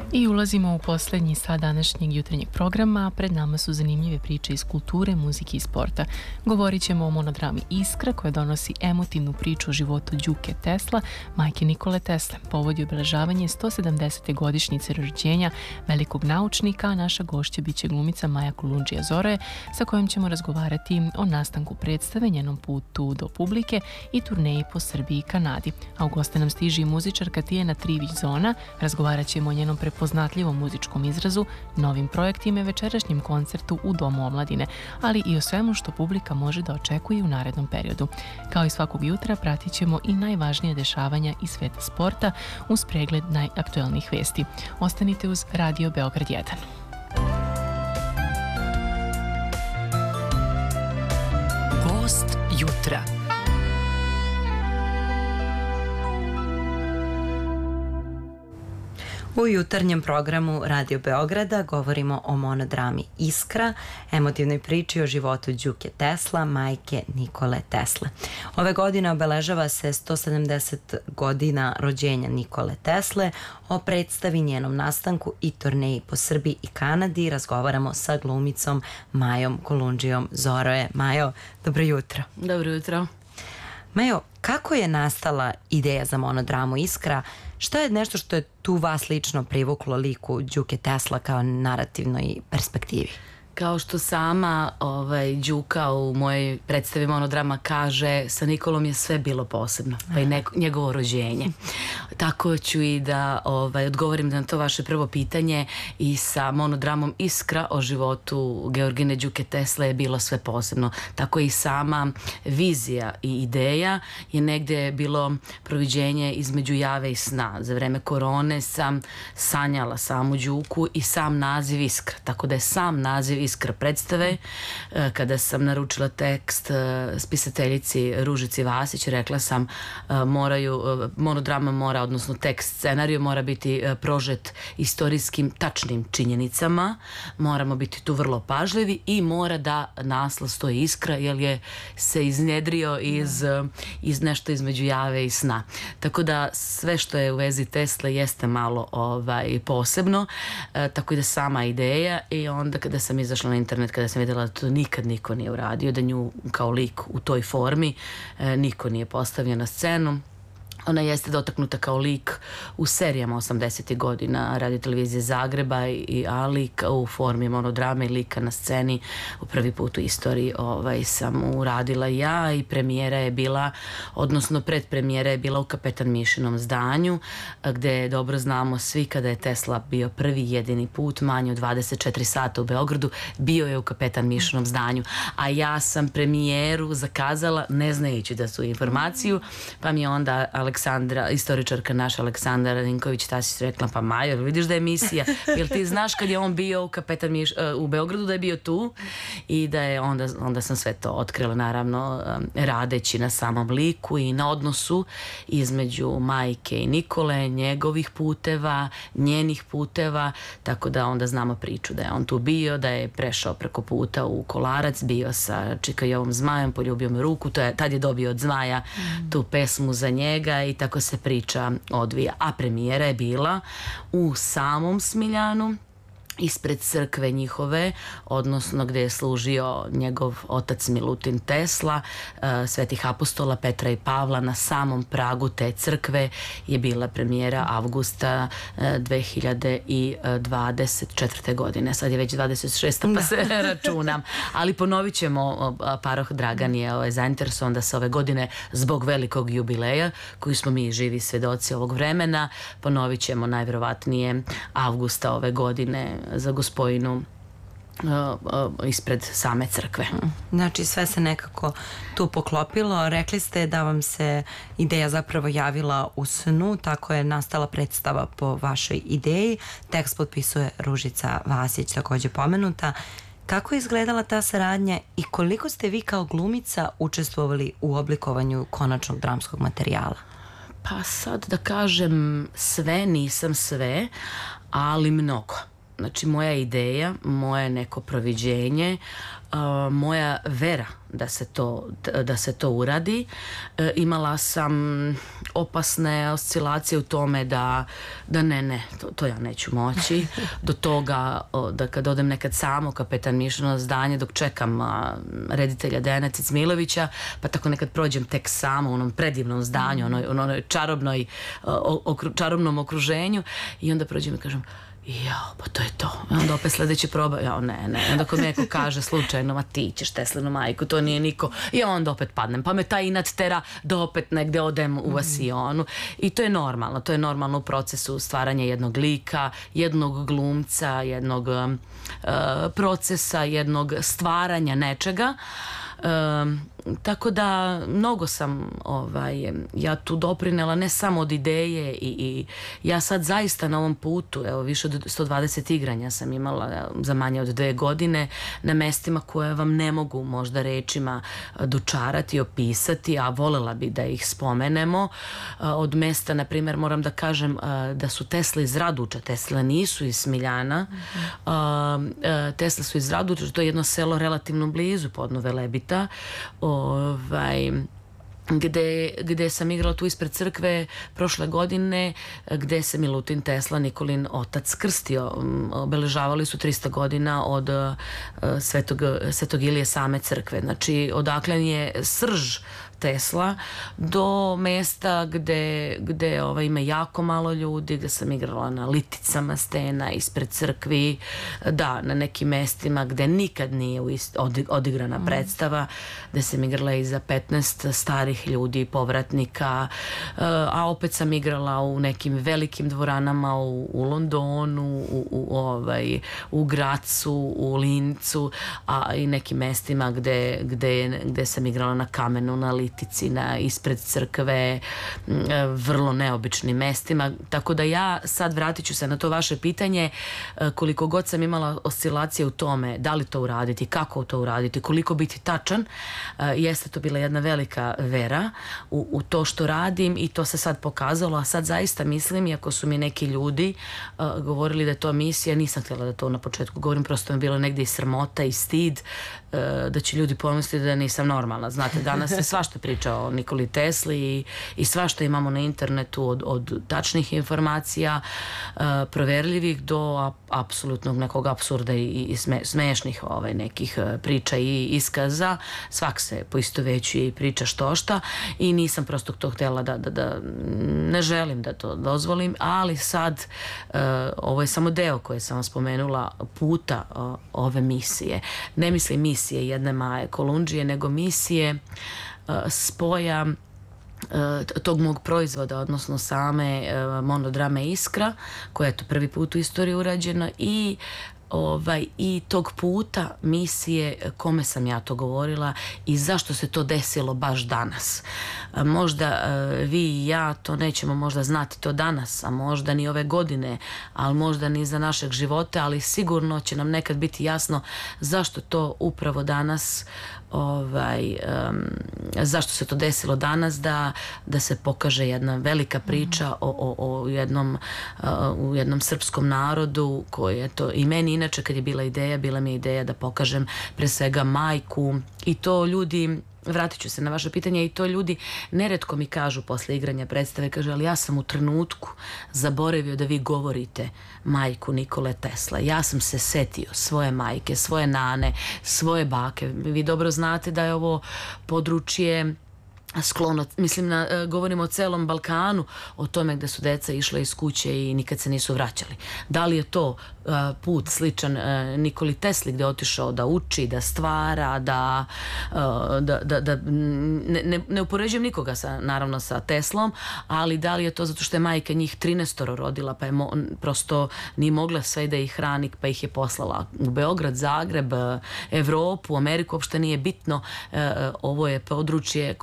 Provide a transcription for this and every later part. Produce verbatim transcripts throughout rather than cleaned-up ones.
I ulazimo u poslednji sat današnjeg jutarnjeg programa. Pred nama su zanimljive priče iz kulture, muzike i sporta. Govorit ćemo o monodrami Iskra, koja donosi emotivnu priču o životu Đuke Tesla, majke Nikole Tesle. Povod je obeležavanje sto sedamdesete godišnjice rođenja velikog naučnika, a naša gošća biće glumica Maja Kolundžija Zoroje, sa kojom ćemo razgovarati o nastanku predstave, njenom putu do publike i turneji po Srbiji i Kanadi. A u goste nam stiže i muzičarka Tijana Trivić-Zona. Razgovarat ćemo o njenom prepoznatljivom muzičkom izrazu, novim projektima i večerašnjem koncertu u Domu omladine, ali i o svemu što publika može da očekuje u narednom periodu. Kao i svakog jutra pratit ćemo i najvažnije dešavanja iz sveta sporta uz pregled najaktuelnijih vesti. Ostanite uz Radio Beograd jedan. Gost jutra. U jutarnjem programu Radio Beograda govorimo o monodrami Iskra, emotivnoj priči o životu Đuke Tesla, majke Nikole Tesle. Ove godine obeležava se sto sedamdeset godina rođenja Nikole Tesle. O predstavi, njenom nastanku i turneji po Srbiji i Kanadi razgovaramo sa glumicom Majom Kolundžijom Zoroje. Majo, dobro jutro. Dobro jutro. Majo, kako je nastala ideja za monodramu Iskra? Šta je nešto što je tu vas lično privuklo liku Đuke Tesla kao narativnoj perspektivi? Kao što sama ovaj, Đuka u mojoj predstavi monodrama kaže, sa Nikolom je sve bilo posebno, pa i neko, njegovo rođenje. Tako ću i da ovaj, odgovorim na to vaše prvo pitanje, i sa monodramom Iskra o životu Georgine Đuke Tesle je bilo sve posebno. Tako i sama vizija i ideja je negde bilo proviđenje između jave i sna. Za vreme korone sam sanjala samu Đuku i sam naziv Iskra, tako da je sam naziv Iskra predstave. Kada sam naručila tekst spisateljici Ružici Vasić, rekla sam moraju, monodrama mora, odnosno tekst scenariju mora biti prožet istorijskim tačnim činjenicama, moramo biti tu vrlo pažljivi i mora da naslov stoji Iskra, jer je se iznjedrio iz, iz nešto između jave i sna. Tako da sve što je u vezi Tesle jeste malo ovaj, posebno, tako i da sama ideja. I onda kada sam izašla na internet, kada sam vidjela da to nikad niko nije uradio, da nju kao lik u toj formi e, niko nije postavio na scenu. Ona jeste dotaknuta kao lik u serijama osamdesetih godina Radio televizije Zagreba, i a lik u formi monodrame i lika na sceni u prvi put u istoriji ovaj, sam uradila ja, i premijera je bila, odnosno predpremijera je bila u Kapetan Mišinom zdanju, gde dobro znamo svi kada je Tesla bio prvi jedini put manje od dvadeset četiri sata u Beogradu, bio je u Kapetan Mišinom zdanju, a ja sam premijeru zakazala ne znajući da su informaciju, pa mi je onda Aleksandra, istoričarka naša Aleksandra Raninković-Tasić rekla, pa Majo, vidiš da je emisija, jel ti znaš kad je on bio u Kapetan Miš, u Beogradu, da je bio tu, i da je onda, onda sam sve to otkrila, naravno radeći na samom liku i na odnosu između majke i Nikole, njegovih puteva, njenih puteva, tako da onda znamo priču da je on tu bio, da je prešao preko puta u Kolarac, bio sa Čikajovom zmajom, poljubio me ruku, to je, tad je dobio od zmaja mm. tu pesmu za njega, i tako se priča odvija. A premijera je bila u samom Smiljanu, ispred crkve njihove, odnosno gde je služio njegov otac Milutin Tesla, svetih apostola Petra i Pavla. Na samom pragu te crkve je bila premijera avgusta dve hiljade dvadeset četvrte. godine. Sad je već dvadeset šesta pa se računam. Ali ponovit ćemo, paroh Dragan je ovaj, zainteresovan da se ove godine, zbog velikog jubileja, koji smo mi živi svedoci ovog vremena, ponovit ćemo najverovatnije avgusta ove godine za Gospojinu uh, uh, ispred same crkve. Znači sve se nekako tu poklopilo. Rekli ste da vam se ideja zapravo javila u snu, tako je nastala predstava po vašoj ideji. Tekst potpisuje Ružica Vasić, takođe pomenuta. Kako je izgledala ta saradnja i koliko ste vi kao glumica učestvovali u oblikovanju konačnog dramskog materijala? Pa sad da kažem sve, nisam sve, ali mnogo. znači moja ideja, moje neko proviđenje, uh, moja vera da se to, da se to uradi. E, imala sam opasne oscilacije u tome da, da ne, ne, to, to ja neću moći. Do toga o, da kad odem nekad samo kapetan Mišano na zdanje dok čekam a, reditelja Dejana Cicmilovića, pa tako nekad prođem tek samo u onom predivnom zdanju, onoj, onoj čarobnoj, o, okru, čarobnom okruženju i onda prođem i kažem jao, pa to je to. I onda opet sljedeći proba, jao, ne, ne. Onda kod neko kaže slučajno, ma ti ćeš Teslinu majku, to nije niko. I onda opet padnem. Pa me taj inat tera da opet negde odem u vasionu. I to je normalno. To je normalno u procesu stvaranja jednog lika, jednog glumca, jednog uh, procesa, jednog stvaranja nečega. Um, tako da mnogo sam ovaj, ja tu doprinela ne samo od ideje i, i ja sad zaista na ovom putu, evo više od sto dvadeset igranja sam imala za manje od dve godine na mestima koje vam ne mogu možda rečima dočarati, opisati, a volela bi da ih spomenemo. Od mesta, na primjer, moram da kažem da su Tesla iz Raduča. Tesla nisu iz Smiljana. Mm-hmm. Tesla su iz Raduča, to je jedno selo relativno blizu Podno Velebita, ovaj, gde, gde sam igrala tu ispred crkve prošle godine, gde se Milutin Tesla, Nikolin otac, krstio. Obeležavali su trista godina od uh, Svetog, Svetog Ilije same crkve. Znači, odakle je srž Tesla do mesta gde, gde ovaj, ima jako malo ljudi, gde sam igrala na liticama stena ispred crkvi, da, na nekim mestima gde nikad nije odigrana predstava, gde sam igrala i za petnaest starih ljudi, povratnika, a opet sam igrala u nekim velikim dvoranama u, u Londonu, u, u, ovaj, u Gracu, u Lincu, a i nekim mestima gde, gde, gde sam igrala na kamenu, na litici, na ispred crkve, vrlo neobičnim mestima. Tako da ja sad vratit ću se na to vaše pitanje, koliko god sam imala oscilacije u tome da li to uraditi, kako to uraditi, koliko biti tačan, jeste to bila jedna velika vera u, u to što radim i to se sad pokazalo, a sad zaista mislim, iako su mi neki ljudi uh, govorili da je to misija, nisam htjela da to na početku govorim, prosto mi je bilo negdje i sramota i stid uh, da će ljudi pomisliti da nisam normalna. Znate, danas se svašta priča o Nikoli Tesli i, i svašta imamo na internetu od, od tačnih informacija, uh, proverljivih do ap, apsolutnog nekog apsurda i, i sme, smešnih ovaj, nekih uh, priča i iskaza. Svak se poistovećuje i priča štošta i nisam prosto to htjela da, da, da ne želim da to dozvolim, ali sad uh, ovo je samo deo koje sam vam spomenula puta uh, ove misije. Ne mislim misije jedne Maje Kolundžije, nego misije uh, spoja uh, tog mog proizvoda, odnosno same uh, monodrame Iskra, koja je to prvi put u istoriji urađena, i Ovaj, i tog puta misije kome sam ja to govorila i zašto se to desilo baš danas. Možda vi i ja to nećemo možda znati to danas, a možda ni ove godine, ali možda ni za našeg života, ali sigurno će nam nekad biti jasno zašto to upravo danas, ovaj, um, zašto se to desilo danas, da, da se pokaže jedna velika priča o, o, o jednom, uh, u jednom srpskom narodu koji je to i meni inače kad je bila ideja, bila mi je ideja da pokažem pre svega majku i to ljudi, vratit ću se na vaše pitanje, i to ljudi neretko mi kažu posle igranja predstave, kaže, ali ja sam u trenutku zaboravio da vi govorite majku Nikole Tesla. Ja sam se setio svoje majke, svoje nane, svoje bake. Vi dobro znate da je ovo područje sklono, mislim, na, govorimo o celom Balkanu, o tome gde su deca išla iz kuće i nikad se nisu vraćali. Da li je to uh, put sličan uh, Nikoli Tesli, gde je otišao da uči, da stvara, da, uh, da, da, da ne, ne, ne upoređujem nikoga sa, naravno sa Teslom, ali da li je to zato što je majka njih trinaestoro rodila, pa je mo, prosto nije mogla sve da ih hrani, pa ih je poslala u Beograd, Zagreb, Evropu, Ameriku, uopšte nije bitno. Uh, ovo je područje koje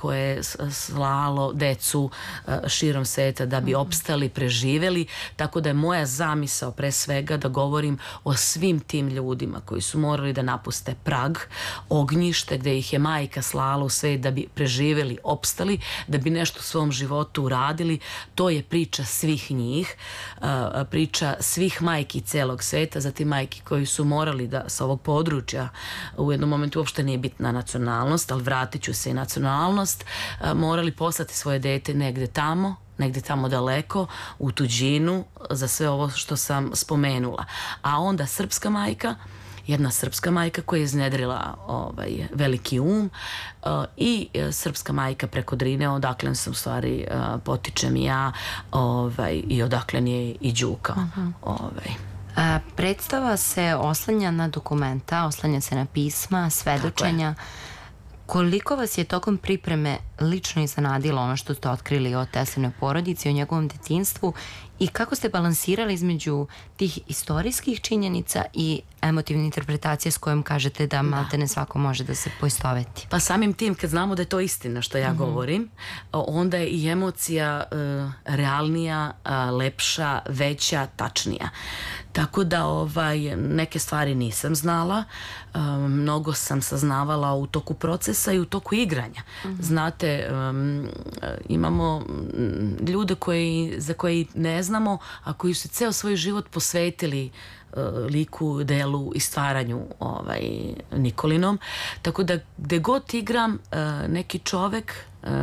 slalo decu širom sveta da bi opstali, preživeli, tako da je moja zamisao pre svega da govorim o svim tim ljudima koji su morali da napuste prag, ognjište gde ih je majka slala u svet da bi preživeli, opstali, da bi nešto u svom životu uradili. To je priča svih njih, priča svih majki celog sveta, zatim majki koji su morali da sa ovog područja, u jednom momentu uopšte nije bitna nacionalnost, ali vratit ću se i nacionalnost, morali poslati svoje dete negde tamo, negde tamo daleko, u tuđinu, za sve ovo što sam spomenula. A onda srpska majka, jedna srpska majka koja je iznedrila ovaj, veliki um uh, i uh, srpska majka preko Drine, odakle sam u stvari uh, potičem i ja ovaj, i odakle je i Đuka. Uh-huh. ovaj. A, predstava se oslanja na dokumenta, oslanja se na pisma, svedočenja. Koliko vas je tokom pripreme lično iznenadilo ono što ste otkrili o Teslinoj porodici, o njegovom detinjstvu i kako ste balansirali između tih istorijskih činjenica i emotivne interpretacije s kojom kažete da maltene svako može da se poistoveti? Pa samim tim, kad znamo da je to istina što ja uh-huh. govorim, onda je i emocija uh, realnija, uh, lepša, veća, tačnija. Tako da ovaj, neke stvari nisam znala, um, mnogo sam saznavala u toku procesa i u toku igranja. Uh-huh. Znate, um, imamo ljude koji, za koji ne znamo, a koji su ceo svoj život posvetili uh, liku, delu i stvaranju ovaj, Nikolinom. Tako da gde god igram, uh, neki čovek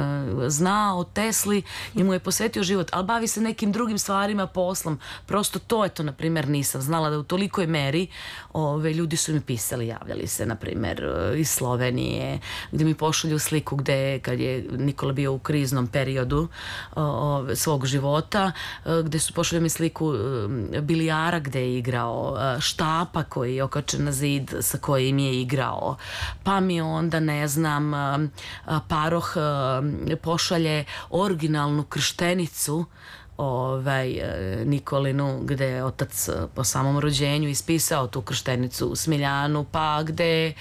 zna o Tesli i mu je posvetio život, ali bavi se nekim drugim stvarima, poslom. Prosto to je to, na primjer, nisam znala da u tolikoj meri ove, ljudi su mi pisali, javljali se, na primjer, iz Slovenije, gde mi pošalju sliku gde, kad je Nikola bio u kriznom periodu ove, svog života, gde su pošalju mi sliku bilijara gde je igrao, štapa koji je okačen na zid sa kojim je igrao, pa mi onda, ne znam, paroh pošalje originalnu krštenicu ovaj, Nikolinu, gde je otac po samom rođenju ispisao tu krštenicu u Smiljanu, pa gde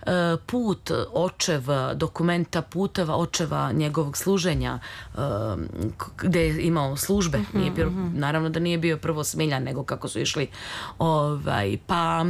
put očev, dokumenta puteva očeva njegovog služenja, gde je imao službe. Nije bio, naravno da nije bio prvo Smiljan, nego kako su išli, ovaj, pa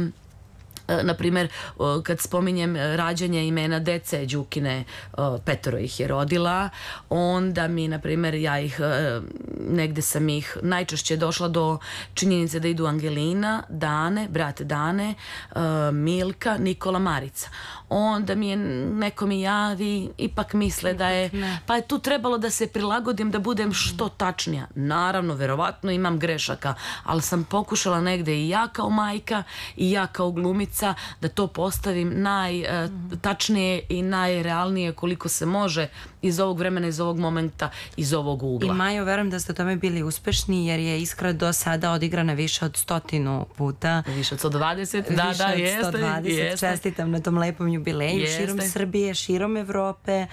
na primjer, kad spominjem rađanje imena dece Đukine, petoro ih je rodila, onda mi, na primjer, ja ih, negde sam ih najčešće došla do činjenice da idu Angelina, Dane, brate Dane, Milka, Nikola, Marica. Onda mi je, neko mi javi, ipak misle da je, pa je tu trebalo da se prilagodim, da budem što tačnija. Naravno, verovatno imam grešaka, ali sam pokušala negde i ja kao majka i ja kao glumica da to postavim najtačnije i najrealnije koliko se može iz ovog vremena, iz ovog momenta, iz ovog ugla. I Majo, verujem da ste u tome bili uspešni, jer je Iskra do sada odigrana više od stotinu puta. Više od sto dvadeset, da, da, da, jeste. sto dvadeset, jeste. Čestitam na tom lepom jubileju, jeste. Širom Srbije, širom Evrope.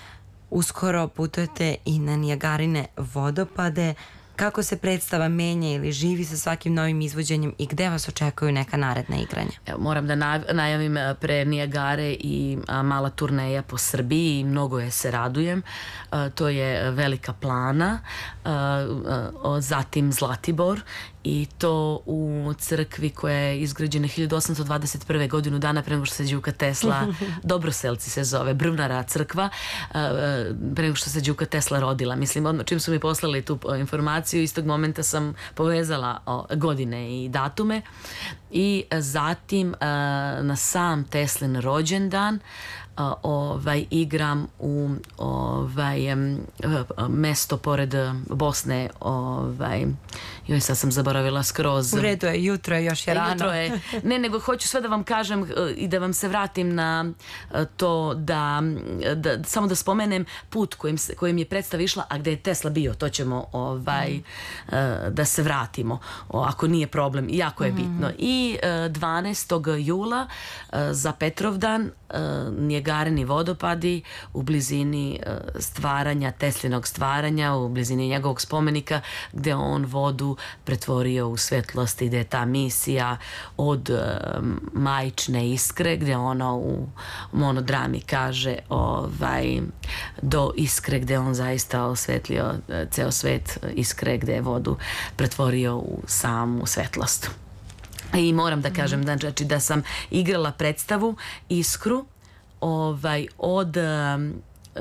Uskoro putujete i na Nijagarine vodopade. Kako se predstava menja ili živi sa svakim novim izvođenjem i gde vas očekuju neka naredna igranja? Evo, moram da najavim pre Nijagare i a, mala turneja po Srbiji i mnogo je se radujem. A, to je Velika Plana, a, a, zatim Zlatibor, i to u crkvi koja je izgrađena hiljadu osamsto dvadeset prve. godinu dana pre nego što se Đuka Tesla, Dobroselci se zove, Brvnara crkva, pre nego što se Đuka Tesla rodila. Mislim, odmah čim su mi poslali tu informaciju, istog momenta sam povezala godine i datume. I zatim na sam Teslin rođendan ovaj, igram u ovaj, mesto pored Bosne, ovaj, joj, sad sam zaboravila skroz. U redu je, jutro je, još je rano. Jutro je. Ne, nego hoću sve da vam kažem i da vam se vratim na to da, da samo da spomenem put kojim, kojim je predstava išla, a gde je Tesla bio, to ćemo ovaj, mm. da se vratimo, ako nije problem, jako je bitno. Mm. I dvanaestog jula za Petrovdan Nijagareni vodopadi u blizini stvaranja, Teslinog stvaranja, u blizini njegovog spomenika, gde on vodu pretvorio u svetlost i gde je ta misija od majčine iskre, gde ona u monodrami kaže ovaj, do iskre, gde on zaista osvetlio ceo svet, iskre gde je vodu pretvorio u samu svetlost. I moram da kažem, znači da sam igrala predstavu Iskru ovaj, od, um,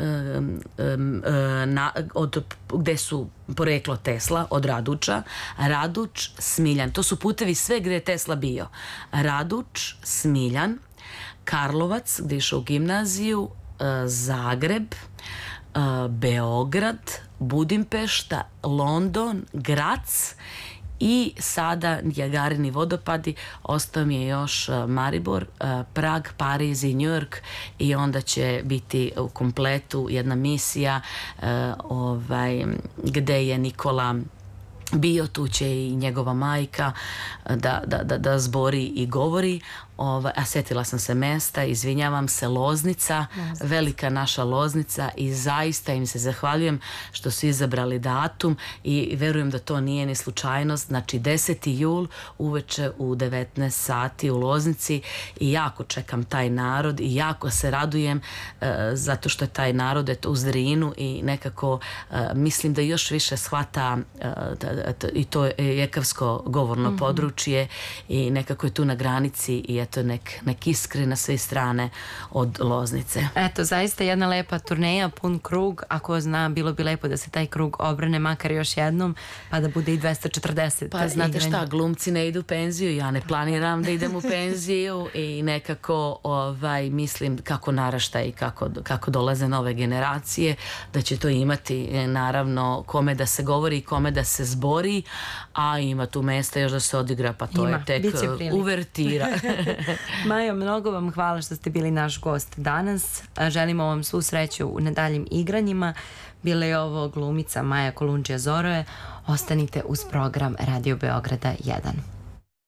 um, na, od gde su poreklo Tesla, od Raduča, Raduč, Smiljan. To su putevi sve gde je Tesla bio. Raduč, Smiljan, Karlovac, gde je išao u gimnaziju, Zagreb, Beograd, Budimpešta, London, Grac i sada Nijagareni vodopadi. Ostao mi je još Maribor, Prag, Pariz i New York i onda će biti u kompletu jedna misija ovaj, gde je Nikola bio, tu će i njegova majka da, da, da, da zbori i govori. Ovaj, a setila sam se mesta, izvinjavam se, Loznica, Loznica, velika naša Loznica i zaista im se zahvaljujem što su izabrali datum i verujem da to nije ni slučajnost. Znači deseti jul uveče u devetnaest sati u Loznici i jako čekam taj narod i jako se radujem e, zato što je taj narod eto, uz Drinu i nekako e, mislim da još više shvata e, i to je jekavsko govorno mm-hmm. područje i nekako je tu na granici i eto nek, nek iskre na sve strane od Loznice. Eto, zaista jedna lepa turneja, pun krug, ako zna, bilo bi lepo da se taj krug obrane makar još jednom, pa da bude i dvesta četrdeset. Pa znate igranja. Šta, glumci ne idu u penziju, ja ne planiram da idem u penziju i nekako ovaj, mislim kako narašta i kako, kako dolaze nove generacije, da će to imati naravno kome da se govori i kome da se zbori, a ima tu mesta još da se odigra, pa to ima, je tek uvertira. Majo, mnogo vam hvala što ste bili naš gost danas. Želimo vam svu sreću u nedaljim igranjima. Bila je ovo glumica Maja Kolundžija Zoroje. Ostanite uz program Radio Beograda jedan.